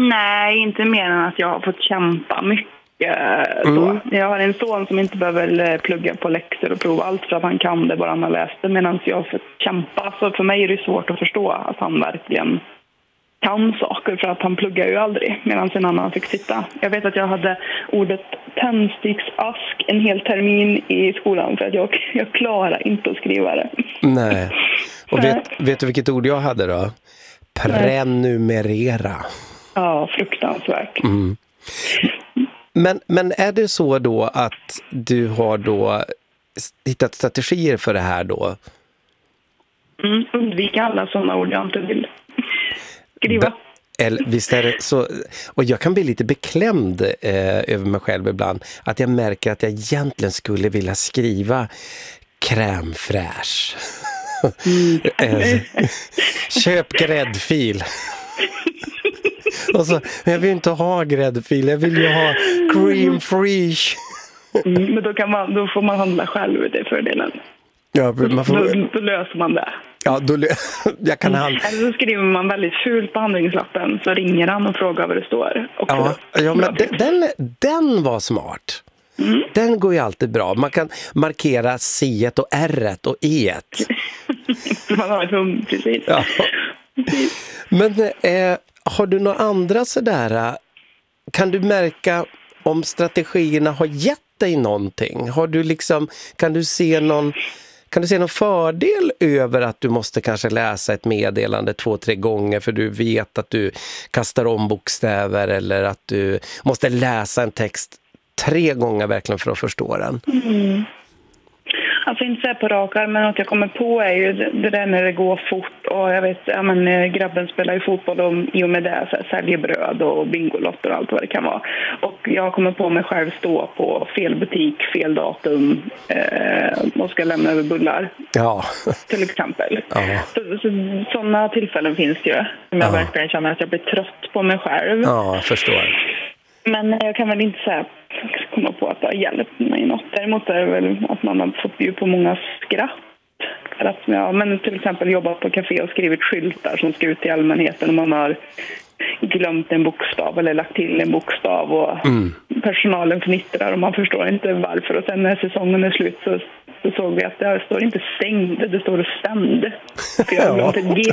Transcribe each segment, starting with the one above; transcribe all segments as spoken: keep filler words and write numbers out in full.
Nej, inte mer än att jag har fått kämpa mycket. Mm. Så. Jag har en son som inte behöver plugga på läxor och prova allt för att han kan det bara han har läst det, medan jag har fått kämpa. Så för mig är det svårt att förstå att han verkligen kan saker, för att han pluggar ju aldrig medan en annan fick sitta. Jag vet att jag hade ordet tändsticksask en hel termin i skolan för att jag, jag klarar inte att skriva det. Nej. Och vet, vet du vilket ord jag hade då? Prenumerera. Ja, fruktansvärt. Mm. Men, men är det så då att du har då hittat strategier för det här då? Mm, undvika alla sådana ord jag inte vill skriva. Eller, visst är det så, och jag kan bli lite beklämd eh, över mig själv ibland, att jag märker att jag egentligen skulle vilja skriva crème fraîche. Mm. Köp gräddfil. Och så, men jag vill inte ha gräddfil, jag vill ju ha cream free. Mm, men då, kan man, då får man handla själv, det är fördelen. Ja, man får... då, då löser man det. Ja, då lö... jag kan handla. Eller så skriver man väldigt fult på handlingslappen, så ringer han och frågar vad det står. Ja, ja, men den, den, den var smart. Mm. Den går ju alltid bra. Man kan markera C och R och E. Man har ett hum, precis. Ja. Men eh, har du några andra sådär, kan du märka om strategierna har gett dig någonting? Har du liksom, kan du se någon Kan du se någon fördel över att du måste kanske läsa ett meddelande två, tre gånger för du vet att du kastar om bokstäver, eller att du måste läsa en text tre gånger verkligen för att förstå den? Mm. Alltså inte så här på rakar, men att jag kommer på är ju det, det där när det går fort, och jag vet, ja men grabben spelar ju fotboll och i och med det så här, säljer bröd och bingolotter och allt vad det kan vara. Och jag kommer på mig själv stå på fel butik, fel datum eh, och ska lämna över bullar. Ja. Till exempel. Ja. Så, så, sådana tillfällen finns det ju. Som jag ja. verkligen känner att jag blir trött på mig själv. Ja, jag förstår. Men jag kan väl inte säga komma på att det har hjälpt mig något. Däremot är det väl att man har fått bjuda på många skratt. För att, ja, men till exempel jobbat på café och skrivit skyltar som ska ut till allmänheten, och man har glömt en bokstav eller lagt till en bokstav, och mm. personalen fnittrar och man förstår inte varför. Och sen när säsongen är slut så, så såg vi att det står inte stängd, det står ständ. För jag har glömt ett G.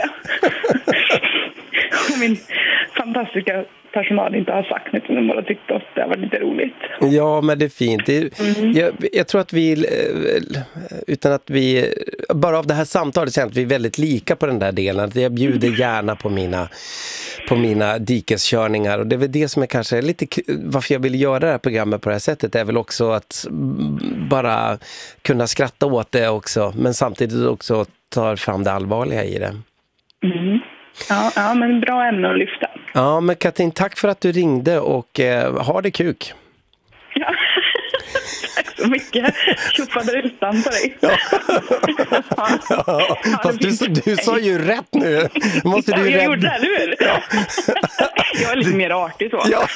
Min fantastiska personal inte har sagt något, men bara tyckte att det var lite roligt. Ja, men det är fint. Det, mm. jag, jag tror att vi, utan att vi, bara av det här samtalet känner att vi är väldigt lika på den där delen. Jag bjuder gärna på mina, på mina dikeskörningar, och det är väl det som är kanske lite, varför jag vill göra det här programmet på det här sättet, är väl också att bara kunna skratta åt det också, men samtidigt också ta fram det allvarliga i det. Mm. Ja, ja, men bra ämne att lyfta. Ja, men Katrin, tack för att du ringde, och eh, ha det kuk. Ja, tack så mycket. Tjoffade utan på dig. Ja. Ja, fast du, du sa ju rätt nu. Måste ja, du jag rädd... gjorde det, eller hur? Ja. Jag är lite mer artig så. Ja.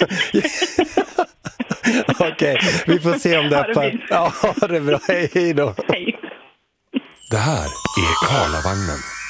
Okej, okay, vi får se om det är på... Ja, det är bra. Hej då. Hej. Det här är Karlavagnen.